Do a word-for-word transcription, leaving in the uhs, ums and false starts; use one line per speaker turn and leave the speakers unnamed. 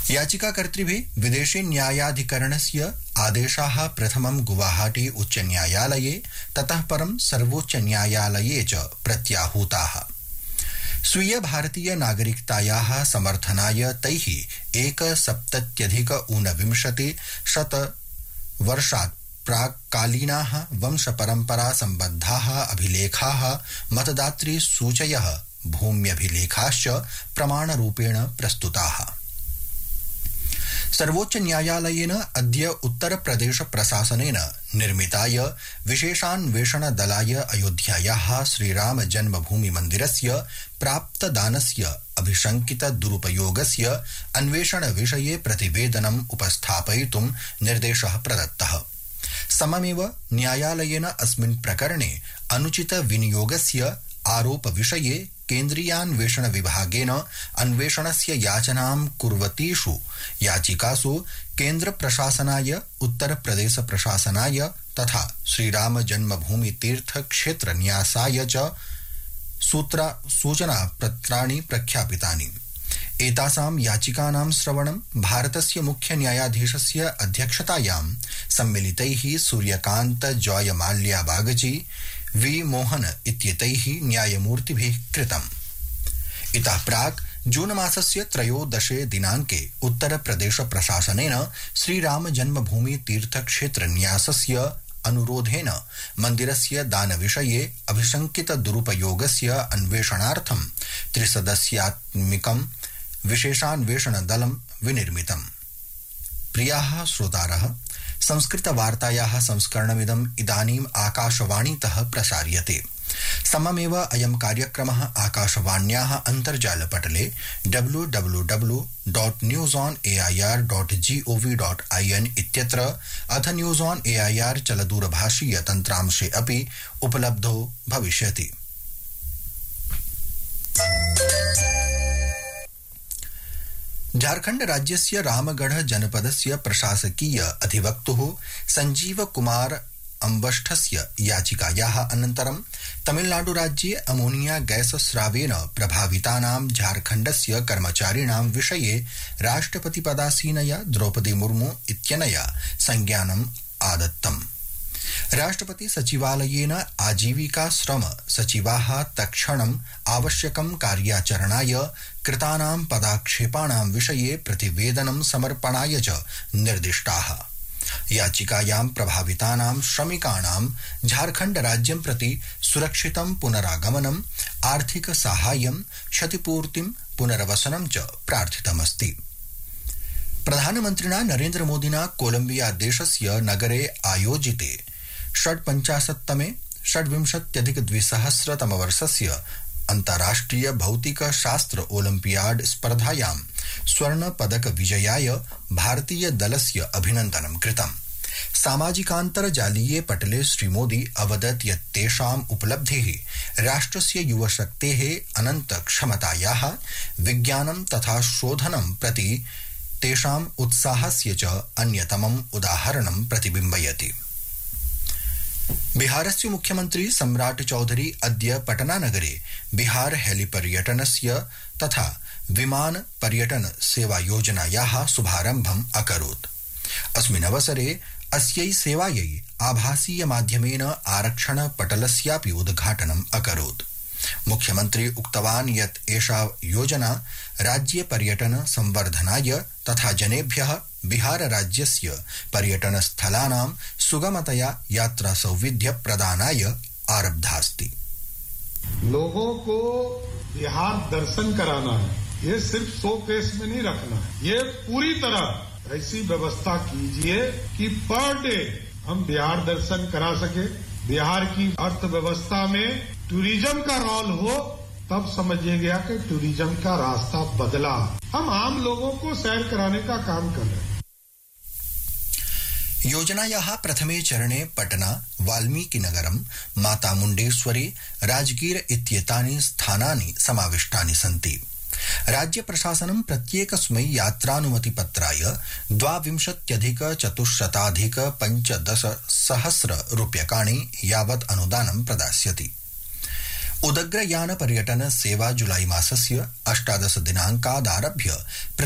याचिकाकर्तृभिः विदेशी न्यायाधिकरणस्य आदेशाः प्रथमं गुवाहाटी उच्च न्यायालये ततः परं सर्वोच्च न्यायालये च प्रत्याहूताः। स्वीय भारतीय नागरिकतायाः समर्थनाय तैः एकसप्तत्यधिक ऊनविंशति शत वर्षात् प्राक्कालीनाः वंशपरम्परा सम्बद्धाः अभिलेखाः मतदातृ सूचयः भूम्यभिलेखाश्च प्रमाणरूपेण प्रस्तुताः। सर्वोच्च न्यायालयेन अद्य उत्तर प्रदेश प्रशासनेन निर्मिताय विशेषान्वेषण दलाय अयोध्यायाः श्रीराम जन्मभूमि मन्दिरस्य प्राप्तदानस्य अभिशंकित दुरुपयोगस्य अन्वेषण विषये प्रतिवेदनम् उपस्थापयितुं निर्देशः प्रदत्तः। सममेव न्यायालयेन अस्मिन् प्रकरणे अनुचित विनियोगस्य आरोप विषये केन्द्रीयान्वेषण विभागेन अन्वेषणस्य याचनां कुर्वतीषु याचिकासु केन्द्र प्रशासनाय उत्तर प्रदेश प्रशासनाय तथा श्रीराम जन्मभूमि तीर्थ क्षेत्र न्यासाय च सूत्रा सूचना पत्राणि प्रख्यापितानि। एतासां याचिकानां श्रवणं भारतस्य मुख्य न्यायाधीशस्य अध्यक्षतायां सम्मिलितैः सूर्यकान्त जॉय माल्या बागची वी मोहन इत्येतैः न्यायमूर्तिभिः कृतम्। इतः प्राक् जून मासस्य त्रयोदशे दिनाङ्के उत्तर प्रदेश प्रशासनेन श्रीराम जन्मभूमि तीर्थक्षेत्र न्यासस्य अनुरोधेन मन्दिरस्य दानविषये अभिशंकित दुरुपयोगस्य अन्वेषणार्थं त्रिसदस्यात्मिकं विशेषान्वेषण दलं विनिर्मितम्। प्रियाः श्रोतारः, संस्कृतवार्तायाः संस्करणमिदम् इदानीम् आकाशवाणीतः प्रसार्यते। सममेव अयं कार्यक्रमः आकाशवाण्याः अन्तर्जालपटले W W W dot news on A I R dot G O V dot I N इत्यत्र अथ news on A I R चलदूरभाषीय तन्त्रांशे अपि उपलब्धो भविष्यति। झारखंड राज्यस्य रामगढ़ जनपदस्य प्रशासकीय अधिवक्तुः संजीव कुमार अम्बष्ठस्य याचिकायाः अनन्तरं तमिलनाडु राज्ये अमोनिया गैस स्रावेन प्रभावितानां झारखण्डस्य कर्मचारिणां विषये राष्ट्रपतिपदासीनया द्रौपदी मुर्मू इत्यनया संज्ञानम् आदत्तम्। राष्ट्रपति सचिवालयेन आजीविका श्रम सचिवाः तत्क्षणम् आवश्यकं कार्याचरणाय कृतानां पदाक्षेपाणां विषये प्रतिवेदनं समर्पणाय च निर्दिष्टाः। याचिकायां प्रभावितानां श्रमिकाणां झारखण्ड राज्यं प्रति सुरक्षितं पुनरागमनम्, आर्थिक साहाय्यं, क्षतिपूर्तिं, पुनर्वसनं च प्रार्थितमस्ति। प्रधानमन्त्रिणा नरेन्द्र मोदिना कोलम्बिया देशस्य नगरे आयोजिते षड्पञ्चाशत्तमे षड्विंशत्यधिक द्विसहस्रतमवर्षस्य अन्ताराष्ट्रिय भौतिक शास्त्र ओलम्पियाड स्पर्धायां स्वर्ण पदक विजयाय भारतीय दलस्य अभिनन्दनं कृतम्। सामाजिकान्तर्जालीये पटले श्रीमोदी अवदत् यत् तेषाम् उपलब्धिः राष्ट्रस्य युवशक्तेः अनन्त क्षमतायाः विज्ञानं तथा शोधनं प्रति तेषाम् उत्साहस्य च अन्यतमम् उदाहरणं प्रतिबिम्बयति। बिहारस्य मुख्यमन्त्री सम्राट चौधरी अद्य पटनानगरे बिहार हेलिपर्यटनस्य तथा विमान पर्यटन सेवा योजनायाः शुभारम्भम् अकरोत्। अस्मिन् अवसरे अस्यै सेवायै आभासीय माध्यमेन आरक्षण पटलस्यापि उद्घाटनम् अकरोत्। मुख्यमन्त्री उक्तवान् यत् एषा योजना राज्ये पर्यटन संवर्धनाय तथा जनेभ्यः बिहार राज्यस्य पर्यटन स्थलानां सुगमतया यात्रा सौविध्य प्रदानाय आरब्धास्ति।
लोगों को बिहार दर्शन कराना है, ये सिर्फ शो केस में नहीं रखना है, ये पूरी तरह ऐसी व्यवस्था कीजिए कि पर डे हम बिहार दर्शन करा सके। बिहार की अर्थव्यवस्था में टूरिज्म का रोल हो, तब समझिए गया कि टूरिज्म का रास्ता बदला। हम आम लोगों को सैर कराने का काम कर रहे हैं।
योजनायाः प्रथमे चरणे पटना, वाल्मीकिनगरं, माता मुण्डेश्वरी, राजगीर इत्येतानि स्थानानि समाविष्टानि सन्ति। राज्य प्रशासनं प्रत्येकस्मै यात्रानुमतिपत्राय द्वाविंशत्यधिक चतुश्शताधिक पञ्चदश सहस्र रूप्यकाणि यावत् अनुदानं प्रदास्यति। उदग्रयान पर्यटन सेवा जुलाई मासस्य अष्टादश दिनाङ्कादारभ्य